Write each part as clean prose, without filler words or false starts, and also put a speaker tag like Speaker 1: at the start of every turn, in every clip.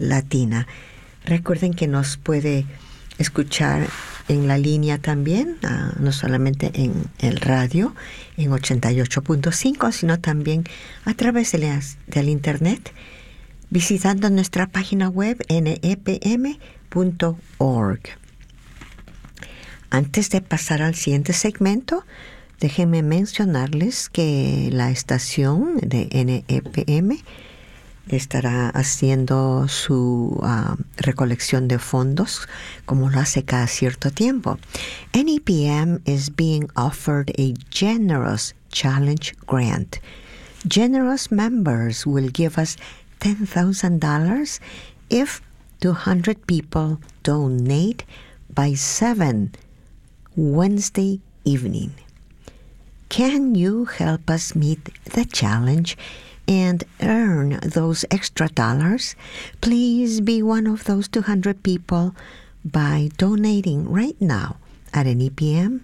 Speaker 1: latina. Recuerden que nos puede escuchar en la línea también, no solamente en el radio, en 88.5, sino también a través del internet, visitando nuestra página web nepm.org. Antes de pasar al siguiente segmento, déjenme mencionarles que la estación de NEPM estará haciendo su recolección de fondos, como lo hace cada cierto tiempo. NEPM is being offered a generous challenge grant. Generous members will give us $10,000 if 200 people donate by 7 Wednesday evening. Can you help us meet the challenge and earn those extra dollars? Please be one of those 200 people by donating right now at nepm.org.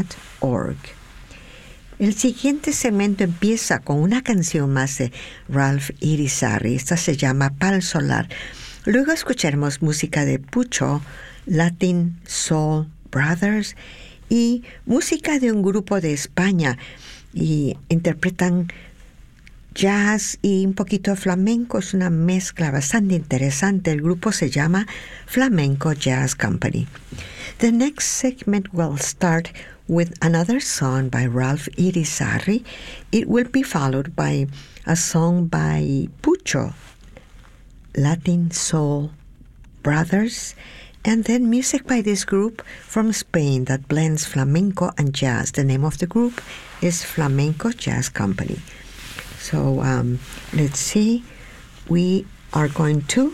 Speaker 1: El siguiente segmento empieza con una canción más de Ralph Irizarry. Esta se llama Pal Solar. Luego escucharemos música de Pucho, Latin Soul Brothers, y música de un grupo de España, y interpretan jazz y un poquito de flamenco. Es una mezcla bastante interesante. El grupo se llama Flamenco Jazz Company. The next segment will start with another song by Ralph Irizarry. It will be followed by a song by Pucho, Latin Soul Brothers, and then music by this group from Spain that blends flamenco and jazz. The name of the group is Flamenco Jazz Company. So let's see. We are going to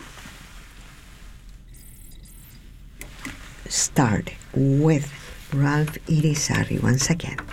Speaker 1: start with Ralph Irizarry once again.